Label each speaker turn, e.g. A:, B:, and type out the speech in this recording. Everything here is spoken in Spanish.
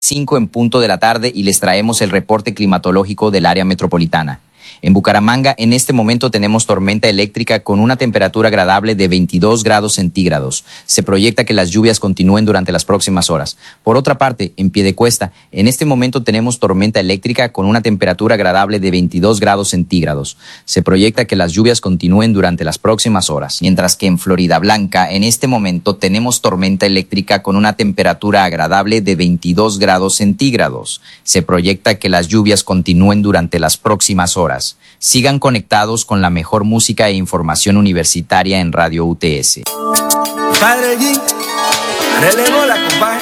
A: 5 en punto de la tarde y les traemos el reporte climatológico del área metropolitana. En Bucaramanga, en este momento tenemos tormenta eléctrica con una temperatura agradable de 22 grados centígrados. Se proyecta que las lluvias continúen durante las próximas horas. Por otra parte, en Piedecuesta, en este momento tenemos tormenta eléctrica con una temperatura agradable de 22 grados centígrados. Se proyecta que las lluvias continúen durante las próximas horas. Mientras que en Floridablanca, en este momento tenemos tormenta eléctrica con una temperatura agradable de 22 grados centígrados. Se proyecta que las lluvias continúen durante las próximas horas. Sigan conectados con la mejor música e información universitaria en Radio UTS.
B: Padre G, relevó la compañía.